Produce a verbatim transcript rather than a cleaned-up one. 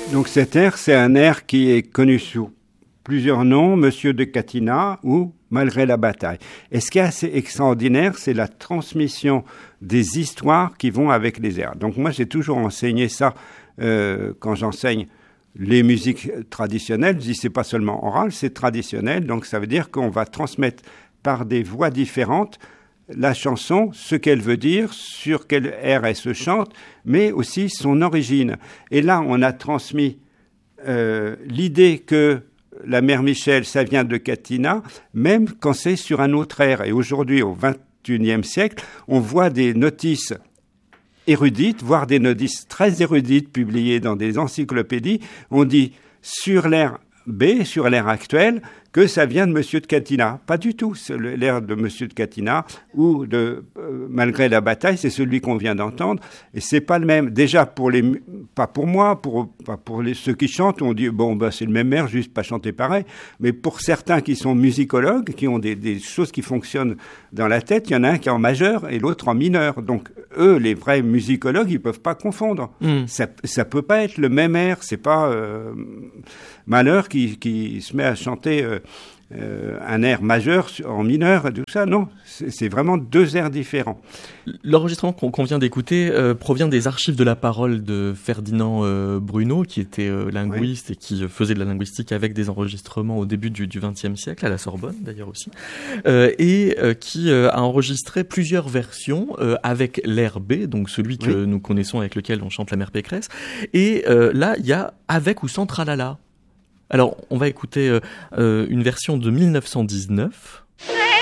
Donc cet air, c'est un air qui est connu sous plusieurs noms, Monsieur de Catinat ou Malgré la bataille. Et ce qui est assez extraordinaire, c'est la transmission des histoires qui vont avec les airs. Donc moi, j'ai toujours enseigné ça euh, quand j'enseigne les musiques traditionnelles. Je dis c'est pas seulement oral, c'est traditionnel. Donc ça veut dire qu'on va transmettre par des voix différentes la chanson, ce qu'elle veut dire, sur quel air elle se chante, mais aussi son origine. Et là, on a transmis euh, l'idée que la mère Michel, ça vient de Catinat, même quand c'est sur un autre air. Et aujourd'hui, au vingt et unième siècle, on voit des notices érudites, voire des notices très érudites publiées dans des encyclopédies. On dit sur l'air B, sur l'air actuel, que ça vient de Monsieur de Catinat. Pas du tout. C'est l'air de Monsieur de Catinat ou de euh, Malgré la bataille, c'est celui qu'on vient d'entendre. Et c'est pas le même. Déjà pour les, pas pour moi, pour pas pour les, ceux qui chantent, on dit bon bah c'est le même air, juste pas chanter pareil. Mais pour certains qui sont musicologues, qui ont des, des choses qui fonctionnent dans la tête, il y en a un qui est en majeur et l'autre en mineur. Donc eux, les vrais musicologues, ils peuvent pas confondre. Mm. Ça, ça peut pas être le même air. C'est pas euh, Malheur qui, qui se met à chanter euh, euh, un air majeur en mineur et tout ça. Non, c'est, c'est vraiment deux airs différents. L'enregistrement qu'on, qu'on vient d'écouter euh, provient des archives de la parole de Ferdinand euh, Bruno, qui était euh, linguiste oui. et qui faisait de la linguistique avec des enregistrements au début du vingtième siècle, à la Sorbonne d'ailleurs aussi, euh, et euh, qui euh, a enregistré plusieurs versions euh, avec l'air B, donc celui que oui. nous connaissons avec lequel on chante la mère Pécresse. Et euh, là, il y a avec ou sans tralala. Alors, on va écouter euh, euh, une version de mille neuf cent dix-neuf